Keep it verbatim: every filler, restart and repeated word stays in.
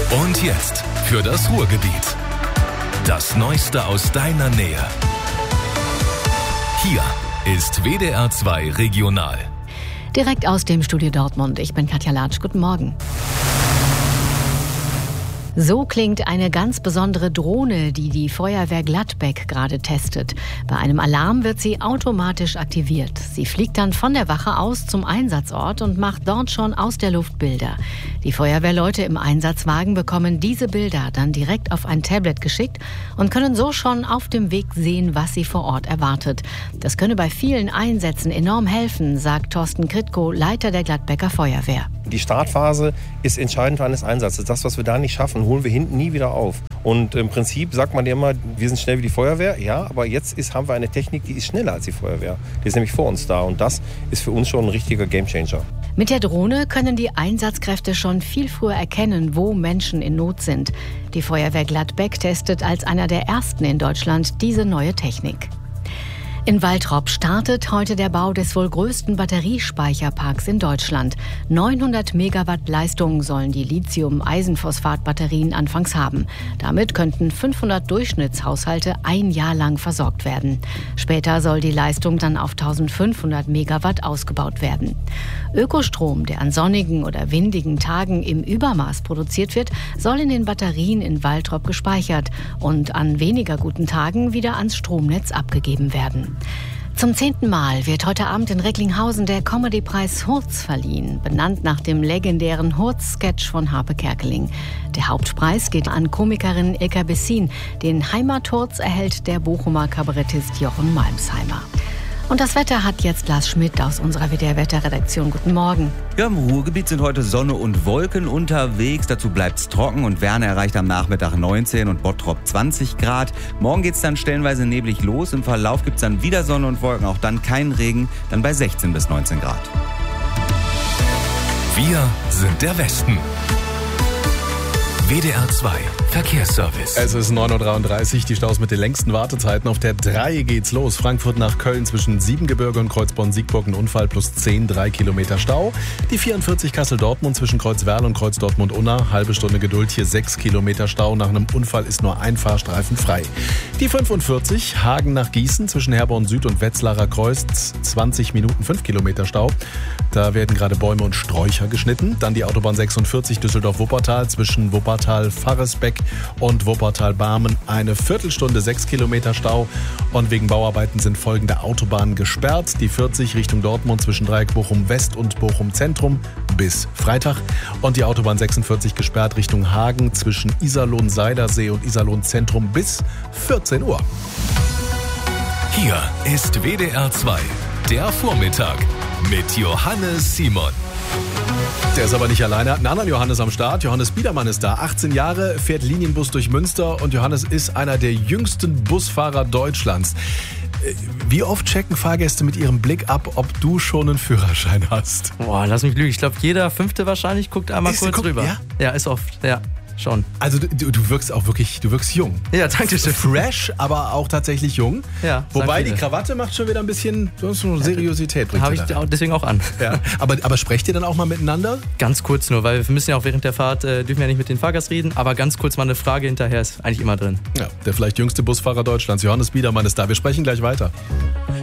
Und jetzt für das Ruhrgebiet. Das Neueste aus deiner Nähe. Hier ist W D R zwei Regional. Direkt aus dem Studio Dortmund. Ich bin Katja Latsch. Guten Morgen. So klingt eine ganz besondere Drohne, die die Feuerwehr Gladbeck gerade testet. Bei einem Alarm wird sie automatisch aktiviert. Sie fliegt dann von der Wache aus zum Einsatzort und macht dort schon aus der Luft Bilder. Die Feuerwehrleute im Einsatzwagen bekommen diese Bilder dann direkt auf ein Tablet geschickt und können so schon auf dem Weg sehen, was sie vor Ort erwartet. Das könne bei vielen Einsätzen enorm helfen, sagt Thorsten Kritko, Leiter der Gladbecker Feuerwehr. Die Startphase ist entscheidend für eines Einsatzes. Das, was wir da nicht schaffen, holen wir hinten nie wieder auf. Und im Prinzip sagt man ja immer, wir sind schnell wie die Feuerwehr. Ja, aber jetzt ist, haben wir eine Technik, die ist schneller als die Feuerwehr. Die ist nämlich vor uns da. Und das ist für uns schon ein richtiger Gamechanger. Mit der Drohne können die Einsatzkräfte schon viel früher erkennen, wo Menschen in Not sind. Die Feuerwehr Gladbeck testet als einer der ersten in Deutschland diese neue Technik. In Waltrop startet heute der Bau des wohl größten Batteriespeicherparks in Deutschland. neunhundert Megawatt Leistung sollen die Lithium-Eisenphosphat-Batterien anfangs haben. Damit könnten fünfhundert Durchschnittshaushalte ein Jahr lang versorgt werden. Später soll die Leistung dann auf eintausendfünfhundert Megawatt ausgebaut werden. Ökostrom, der an sonnigen oder windigen Tagen im Übermaß produziert wird, soll in den Batterien in Waltrop gespeichert und an weniger guten Tagen wieder ans Stromnetz abgegeben werden. Zum zehnten Mal wird heute Abend in Recklinghausen der Comedypreis Hurz verliehen, benannt nach dem legendären Hurz-Sketch von Harpe Kerkeling. Der Hauptpreis geht an Komikerin Ilka Bessin. Den Heimathurz erhält der Bochumer Kabarettist Jochen Malmsheimer. Und das Wetter hat jetzt Lars Schmidt aus unserer W D R-Wetterredaktion. Guten Morgen. Ja, im Ruhrgebiet sind heute Sonne und Wolken unterwegs. Dazu bleibt's trocken und Werne erreicht am Nachmittag neunzehn und Bottrop zwanzig Grad. Morgen geht's dann stellenweise neblig los. Im Verlauf gibt's dann wieder Sonne und Wolken, auch dann kein Regen, dann bei sechzehn bis neunzehn Grad. Wir sind der Westen. W D R zwei Verkehrsservice. Es ist neun Uhr dreiunddreißig, die Staus mit den längsten Wartezeiten. Auf der drei geht's los. Frankfurt nach Köln zwischen Siebengebirge und Kreuzborn-Siegburg ein Unfall plus zehn, drei Kilometer Stau. Die vierundvierzig Kassel-Dortmund zwischen Kreuzwerl und Kreuz-Dortmund-Unna, halbe Stunde Geduld, hier sechs Kilometer Stau. Nach einem Unfall ist nur ein Fahrstreifen frei. Die fünfundvierzig Hagen nach Gießen zwischen Herborn Süd und Wetzlarer Kreuz, zwanzig Minuten, fünf Kilometer Stau. Da werden gerade Bäume und Sträucher geschnitten. Dann die Autobahn sechsundvierzig Düsseldorf-Wuppertal zwischen Wuppertal-Farresbeck und Wuppertal-Barmen. Eine Viertelstunde, sechs Kilometer Stau. Und wegen Bauarbeiten sind folgende Autobahnen gesperrt. Die vierzig Richtung Dortmund zwischen Dreieck Bochum-West und Bochum-Zentrum bis Freitag. Und die Autobahn sechsundvierzig gesperrt Richtung Hagen zwischen Iserlohn-Seidersee und Iserlohn-Zentrum bis vierzehn Uhr. Hier ist W D R zwei, der Vormittag mit Johannes Simon. Der ist aber nicht alleine, hat einen anderen Johannes am Start. Johannes Biedermann ist da, achtzehn Jahre, fährt Linienbus durch Münster und Johannes ist einer der jüngsten Busfahrer Deutschlands. Wie oft checken Fahrgäste mit ihrem Blick ab, ob du schon einen Führerschein hast? Boah, lass mich lügen. Ich glaube, jeder Fünfte wahrscheinlich guckt einmal ist, kurz guck, rüber. Ja? ja, ist oft, ja. Schon. Also du, du wirkst auch wirklich, du wirkst jung. Ja, danke schön. Fresh, aber auch tatsächlich jung. Ja. Wobei die Krawatte macht schon wieder ein bisschen so eine Seriosität. Ja, habe ich da. deswegen auch an. Ja. Aber, aber sprecht ihr dann auch mal miteinander? Ganz kurz nur, weil wir müssen ja auch während der Fahrt, äh, dürfen ja nicht mit den Fahrgästen reden, aber ganz kurz mal eine Frage hinterher ist eigentlich immer drin. Ja, der vielleicht jüngste Busfahrer Deutschlands, Johannes Biedermann ist da. Wir sprechen gleich weiter.